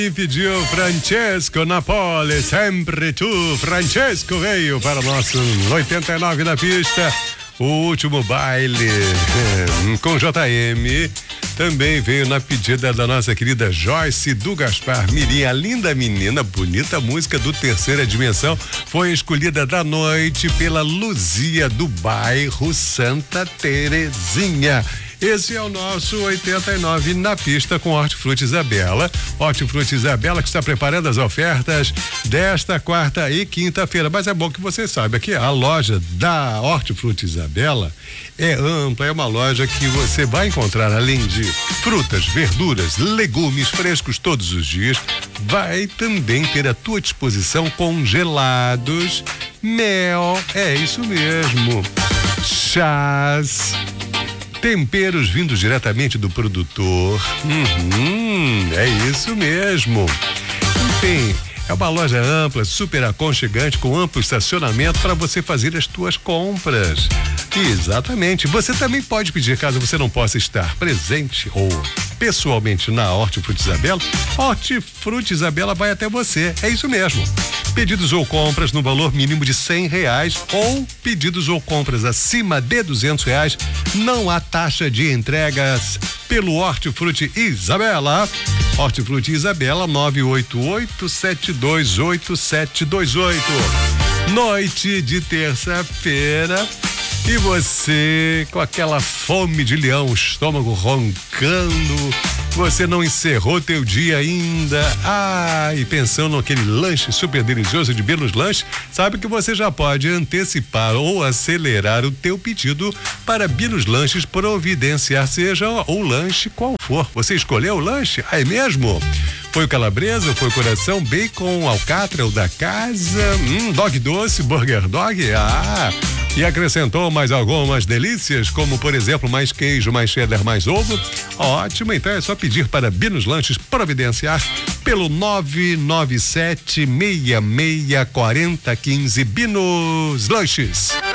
E pediu Francesco Napoli, sempre tu. Francesco veio para o nosso 89 na pista. O último baile com JM. Também veio na pedida da nossa querida Joyce do Gaspar Mirim, a linda menina, bonita música do Terceira Dimensão, foi escolhida da noite pela Luzia do bairro Santa Terezinha. Esse é o nosso 89 na pista com Hortifruti Isabela. Hortifruti Isabela que está preparando as ofertas desta quarta e quinta-feira. Mas é bom que você saiba que a loja da Hortifruti Isabela é ampla, é uma loja que você vai encontrar, além de frutas, verduras, legumes frescos todos os dias, vai também ter à tua disposição congelados, mel, é isso mesmo, chás, temperos vindos diretamente do produtor. É isso mesmo. Enfim, é uma loja ampla, super aconchegante, com amplo estacionamento para você fazer as tuas compras. Exatamente. Você também pode pedir, caso você não possa estar presente ou pessoalmente na Hortifruti Isabela, Hortifruti Isabela vai até você. É isso mesmo. Pedidos ou compras no valor mínimo de R$100 ou pedidos ou compras acima de R$200, não há taxa de entregas pelo Hortifruti Isabela. Hortifruti Isabela 988-728728. Noite de terça-feira. E você com aquela fome de leão, estômago roncando, você não encerrou teu dia ainda, e pensando naquele lanche super delicioso de Belos Lanches, sabe que você já pode antecipar ou acelerar o teu pedido para Belos Lanches providenciar, seja o lanche qual for. Você escolheu o lanche? É mesmo? Foi o calabresa, foi o coração, bacon, alcatra, o da casa, dog doce, burger dog, e acrescentou mais algumas delícias, como por exemplo, mais queijo, mais cheddar, mais ovo. Ótimo, então é só pedir para Belos Lanches providenciar pelo 997-6640-15 Belos Lanches.